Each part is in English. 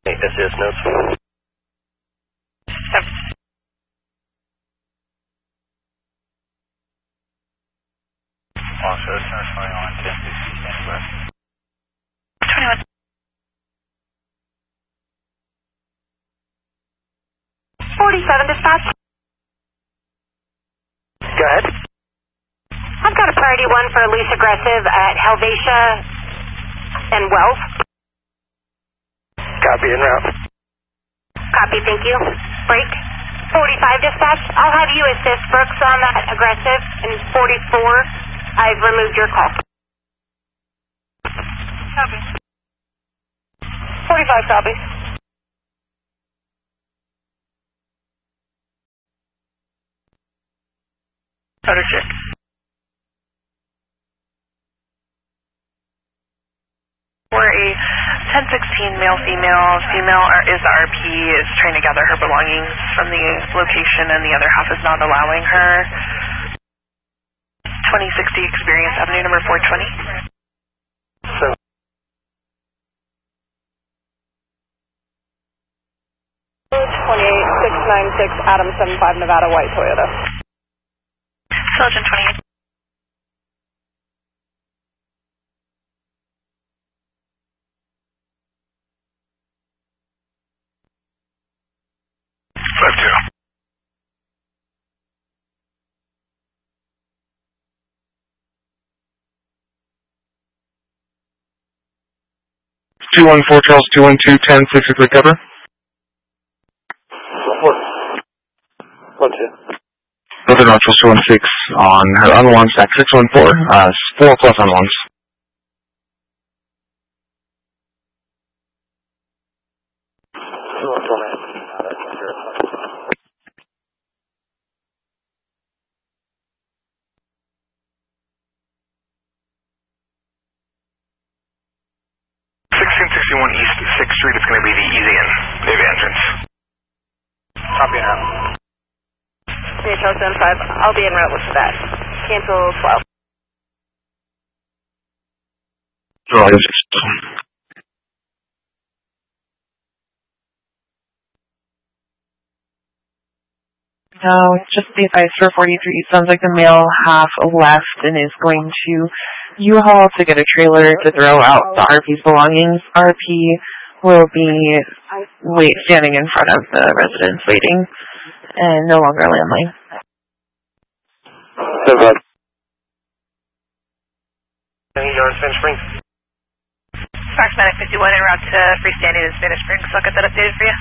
SS notes. Also, 21, 10, 21. 47 dispatch. Go ahead. I've got a priority 1 for loose aggressive at Helvetia and Wells. Copy en route. Copy, thank you. Break. 45 dispatch. I'll have you assist Brooks on that aggressive. And 44, I've removed your call. Copy. 45 copy. Auto check. We're a 1016 male-female. Female is RP, is trying to gather her belongings from the location, and the other half is not allowing her. 2060 Experience Avenue, number 420. So. 28696 Adam 75 Nevada White Toyota. Sergeant 28. Two 214 Charles 212 10 6 recover. 1-2. Northern Charles 216 on her unlaunched at 614, 4 plus unlaunched. East 6th Street, it's going to be the easy in, Navy entrance. Copy en route. Charles 75, I'll be en route with that. Cancel 12. No, just the advice for 43. Sounds like the male half left and is going to U-Haul to get a trailer to throw out the RP's belongings. RP will be standing in front of the residence waiting and no longer landline. Any yards, Spanish Springs? Fox Medic 51 en route to freestanding in Spanish Springs. I'll get that updated for you.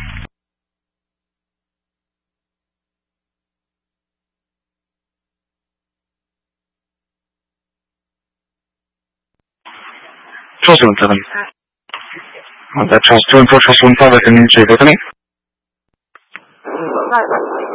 Charles 17. That Charles 2 and 4, Charles 1 5, I can check with me.